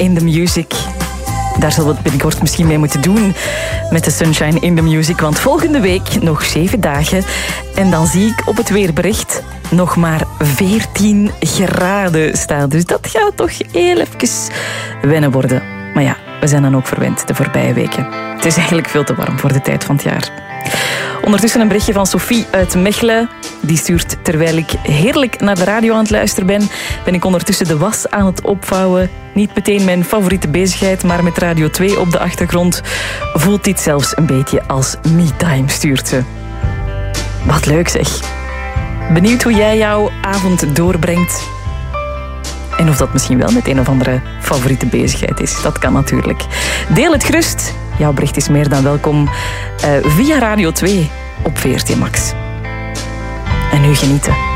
in the Music. Daar zullen we het binnenkort misschien mee moeten doen met de Sunshine in the Music. Want volgende week nog 7 dagen. En dan zie ik op het weerbericht nog maar 14 graden staan. Dus dat gaat toch heel even wennen worden. Maar ja, we zijn dan ook verwend de voorbije weken. Het is eigenlijk veel te warm voor de tijd van het jaar. Ondertussen een berichtje van Sophie uit Mechelen. Die stuurt: terwijl ik heerlijk naar de radio aan het luisteren ben ik ondertussen de was aan het opvouwen. Niet meteen mijn favoriete bezigheid, maar met Radio 2 op de achtergrond voelt dit zelfs een beetje als me-time, stuurt ze. Wat leuk zeg. Benieuwd hoe jij jouw avond doorbrengt. En of dat misschien wel met een of andere favoriete bezigheid is. Dat kan natuurlijk. Deel het gerust. Jouw bericht is meer dan welkom via Radio 2 op VRT Max. En nu genieten.